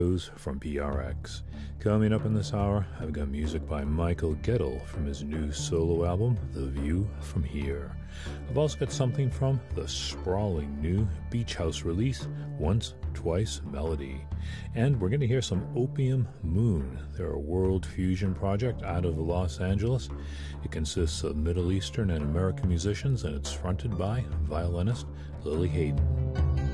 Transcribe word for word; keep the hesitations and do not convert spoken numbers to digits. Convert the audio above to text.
From P R X. Coming up in this hour, I've got music by Michael Gettle from his new solo album, The View From Here. I've also got something from the sprawling new Beach House release, Once, Twice Melody. And we're going to hear some Opium Moon. They're a world fusion project out of Los Angeles. It consists of Middle Eastern and American musicians, and it's fronted by violinist Lily Hayden.